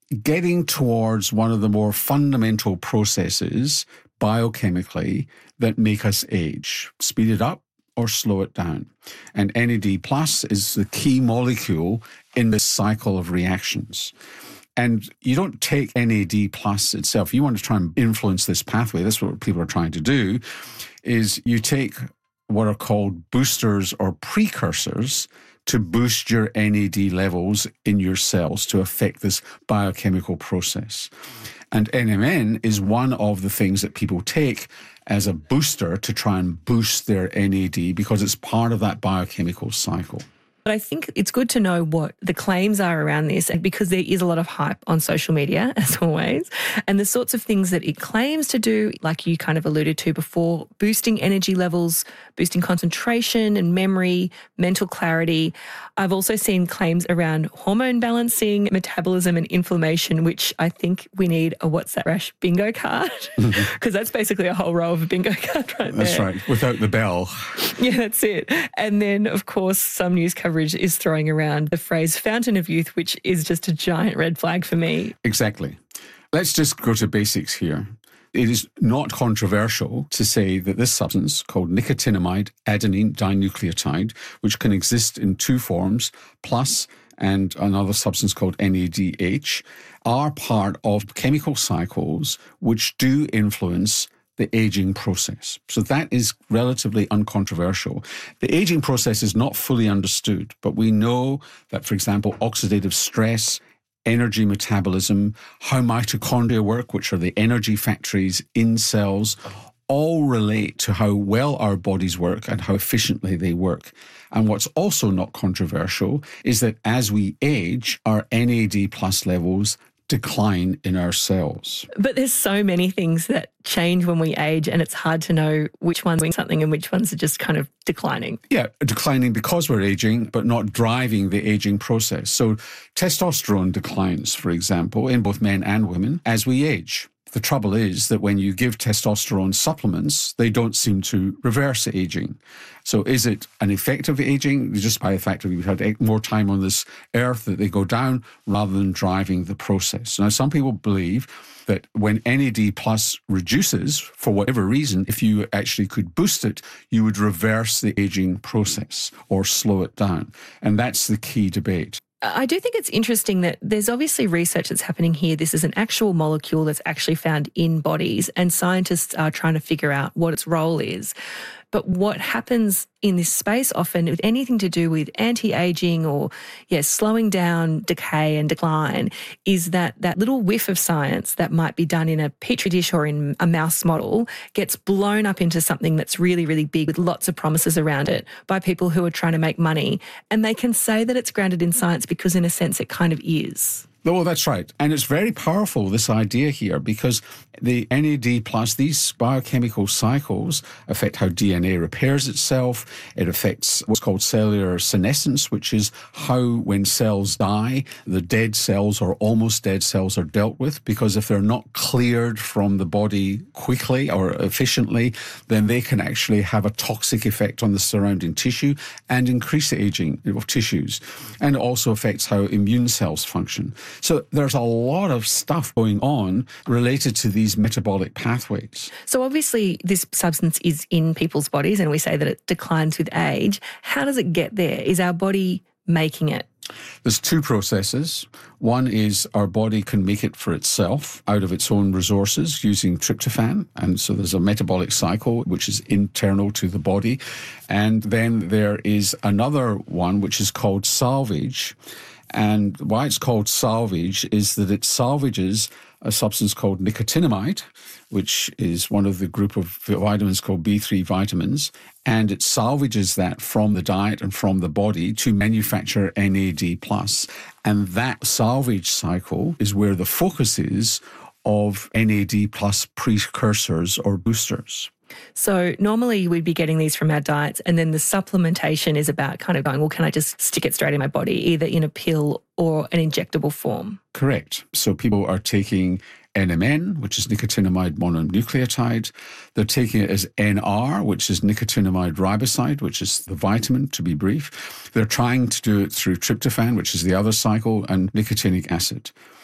getting towards one of the more fundamental processes biochemically that make us age. Speed it up or slow it down. And NAD plus is the key molecule in this cycle of reactions. And you don't take NAD plus itself. You want to try and influence this pathway. That's what people are trying to do, is you take what are called boosters or precursors to boost your NAD levels in your cells to affect this biochemical process. And NMN is one of the things that people take as a booster to try and boost their NAD because it's part of that biochemical cycle. But I think it's good to know what the claims are around this, and because there is a lot of hype on social media, as always, and the sorts of things that it claims to do, like you kind of alluded to before, boosting energy levels, boosting concentration and memory, mental clarity. I've also seen claims around hormone balancing, metabolism and inflammation, which I think we need a What's That Rash bingo card, because that's basically a whole row of a bingo card right there. That's right, without the bell. Yeah, that's it. And then, of course, some news coverage is throwing around the phrase fountain of youth, which is just a giant red flag for me. Exactly. Let's just go to basics here. It is not controversial to say that this substance called nicotinamide adenine dinucleotide, which can exist in two forms, plus and another substance called NADH, are part of chemical cycles which do influence the aging process. So that is relatively uncontroversial. The aging process is not fully understood, but we know that, for example, oxidative stress, energy metabolism, how mitochondria work, which are the energy factories in cells, all relate to how well our bodies work and how efficiently they work. And what's also not controversial is that as we age, our NAD plus levels decline in our cells. But there's so many things that change when we age, and it's hard to know which one's doing something and which ones are just kind of declining. Yeah, declining because we're aging, but not driving the aging process. So testosterone declines, for example, in both men and women as we age. The trouble is that when you give testosterone supplements, they don't seem to reverse aging. So is it an effect of aging? Just by the fact that we've had more time on this earth that they go down rather than driving the process. Now, some people believe that when NAD plus reduces, for whatever reason, if you actually could boost it, you would reverse the aging process or slow it down. And that's the key debate. I do think it's interesting that there's obviously research that's happening here. This is an actual molecule that's actually found in bodies, and scientists are trying to figure out what its role is. But what happens in this space often with anything to do with anti-aging or, slowing down decay and decline is that little whiff of science that might be done in a petri dish or in a mouse model gets blown up into something that's really, really big with lots of promises around it by people who are trying to make money. And they can say that it's grounded in science because in a sense it kind of is. Oh, that's right. And it's very powerful, this idea here, because the NAD plus, these biochemical cycles affect how DNA repairs itself. It affects what's called cellular senescence, which is how when cells die, the dead cells or almost dead cells are dealt with, because if they're not cleared from the body quickly or efficiently, then they can actually have a toxic effect on the surrounding tissue and increase the aging of tissues. And it also affects how immune cells function. So there's a lot of stuff going on related to these metabolic pathways. So obviously this substance is in people's bodies and we say that it declines with age. How does it get there? Is our body making it? There's two processes. One is our body can make it for itself out of its own resources using tryptophan. And so there's a metabolic cycle which is internal to the body. And then there is another one which is called salvage. And why it's called salvage is that it salvages a substance called nicotinamide, which is one of the group of vitamins called B3 vitamins, and it salvages that from the diet and from the body to manufacture NAD+. And that salvage cycle is where the focus is of NAD+ precursors or boosters. So normally we'd be getting these from our diets, and then the supplementation is about kind of going, well, can I just stick it straight in my body, either in a pill or an injectable form? Correct. So people are taking NMN, which is nicotinamide mononucleotide. They're taking it as NR, which is nicotinamide riboside, which is the vitamin, to be brief. They're trying to do it through tryptophan, which is the other cycle, and nicotinic acid.